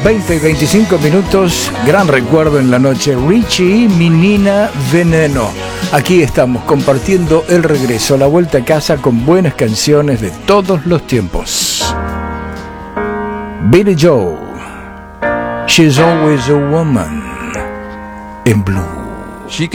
20 y 25 minutos, gran recuerdo en la noche. Richie, mi Nina Veneno. Aquí estamos compartiendo el regreso, la vuelta a casa con buenas canciones de todos los tiempos. Billy Joe, She's Always a Woman in Blue.